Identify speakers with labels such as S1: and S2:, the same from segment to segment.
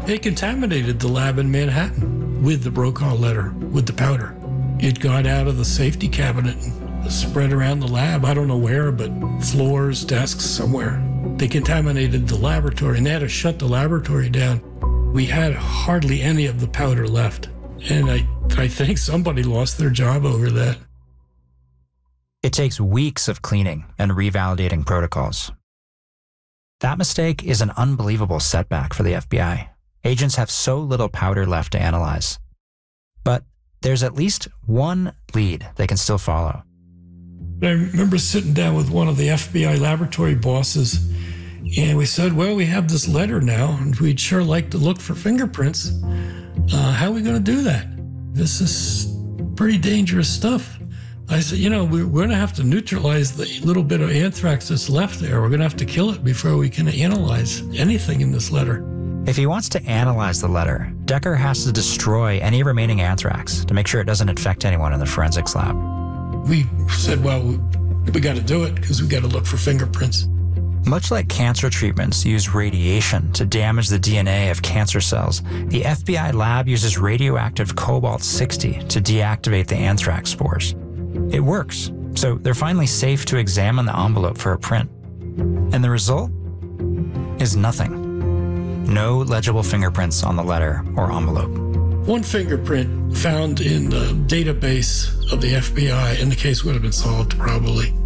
S1: They contaminated the lab in Manhattan with the Brokaw letter, with the powder. It got out of the safety cabinet and spread around the lab. I don't know where, but floors, desks, somewhere. They contaminated the laboratory, and they had to shut the laboratory down. We had hardly any of the powder left. And I think somebody lost their job over that.
S2: It takes weeks of cleaning and revalidating protocols. That mistake is an unbelievable setback for the FBI. Agents have so little powder left to analyze. But there's at least one lead they can still follow.
S1: I remember sitting down with one of the FBI laboratory bosses, and we said, well, we have this letter now, and we'd sure like to look for fingerprints. How are we going to do that? This is pretty dangerous stuff. I said, we're going to have to neutralize the little bit of anthrax that's left there. We're going to have to kill it before we can analyze anything in this letter.
S2: If he wants to analyze the letter, Decker has to destroy any remaining anthrax to make sure it doesn't infect anyone in the forensics lab.
S1: We said, well, we got to do it because we got to look for fingerprints.
S2: Much like cancer treatments use radiation to damage the DNA of cancer cells, the FBI lab uses radioactive cobalt-60 to deactivate the anthrax spores. It works, so they're finally safe to examine the envelope for a print. And the result is nothing. No legible fingerprints on the letter or envelope.
S1: One fingerprint found in the database of the FBI, and the case would have been solved probably.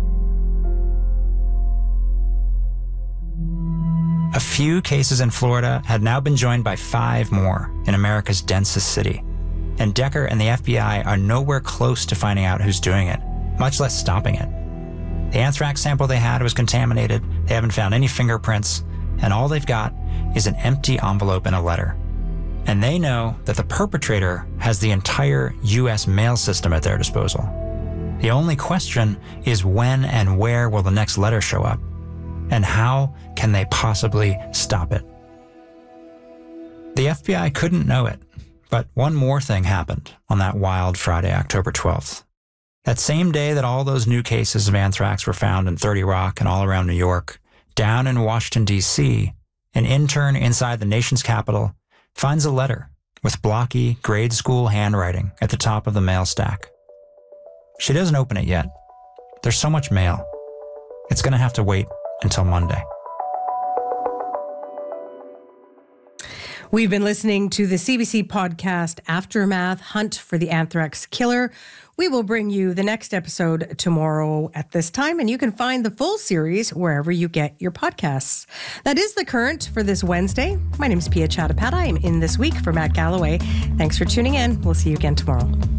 S2: A few cases in Florida had now been joined by 5 more in America's densest city. And Decker and the FBI are nowhere close to finding out who's doing it, much less stopping it. The anthrax sample they had was contaminated, they haven't found any fingerprints, and all they've got is an empty envelope and a letter. And they know that the perpetrator has the entire U.S. mail system at their disposal. The only question is when and where will the next letter show up? And how can they possibly stop it? The FBI couldn't know it, but one more thing happened on that wild Friday, October 12th. That same day that all those new cases of anthrax were found in 30 Rock and all around New York, down in Washington, D.C., an intern inside the nation's capital finds a letter with blocky grade school handwriting at the top of the mail stack. She doesn't open it yet. There's so much mail. It's going to have to wait until Monday.
S3: We've been listening to the CBC podcast Aftermath: Hunt for the Anthrax Killer. We will bring you the next episode tomorrow at this time, and you can find the full series wherever you get your podcasts. That is The Current for this Wednesday. My name is Pia Chattopadhyay. I'm in this week for Matt Galloway. Thanks for tuning in. We'll see you again tomorrow.